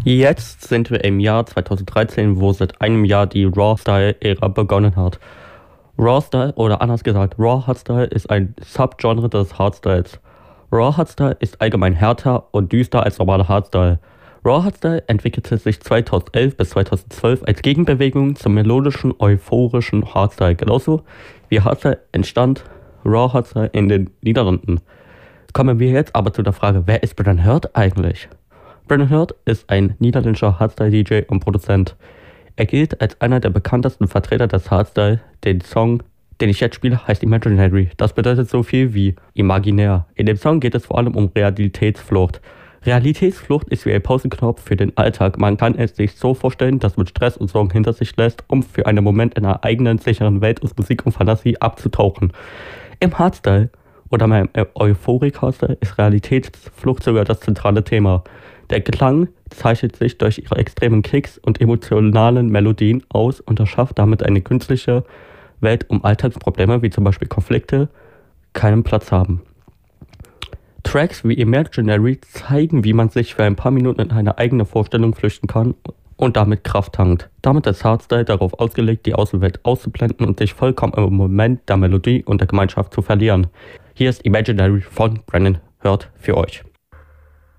Jetzt sind wir im Jahr 2013, wo seit einem Jahr die Raw-Style-Ära begonnen hat. Raw-Style oder anders gesagt, Raw-Hardstyle ist ein Subgenre des Hardstyles. Raw-Hardstyle ist allgemein härter und düster als normaler Hardstyle. Raw-Hardstyle entwickelte sich 2011 bis 2012 als Gegenbewegung zum melodischen, euphorischen Hardstyle. Genauso wie Hardstyle entstand Raw-Hardstyle in den Niederlanden. Kommen wir jetzt aber zu der Frage, wer ist Brennan Heard eigentlich? Brennan Heard ist ein niederländischer Hardstyle-DJ und Produzent. Er gilt als einer der bekanntesten Vertreter des Hardstyle. Den Song, den ich jetzt spiele, heißt Imaginary. Das bedeutet so viel wie imaginär. In dem Song geht es vor allem um Realitätsflucht. Realitätsflucht ist wie ein Pausenknopf für den Alltag. Man kann es sich so vorstellen, dass man Stress und Sorgen hinter sich lässt, um für einen Moment in einer eigenen, sicheren Welt aus Musik und Fantasie abzutauchen. Im Hardstyle oder im Euphoric-Hardstyle ist Realitätsflucht sogar das zentrale Thema. Der Klang zeichnet sich durch ihre extremen Kicks und emotionalen Melodien aus und erschafft damit eine künstliche Welt, um Alltagsprobleme wie zum Beispiel Konflikte keinen Platz haben. Tracks wie Imaginary zeigen, wie man sich für ein paar Minuten in eine eigene Vorstellung flüchten kann und damit Kraft tankt. Damit ist Hardstyle darauf ausgelegt, die Außenwelt auszublenden und sich vollkommen im Moment der Melodie und der Gemeinschaft zu verlieren. Hier ist Imaginary von Brennan Heard für euch.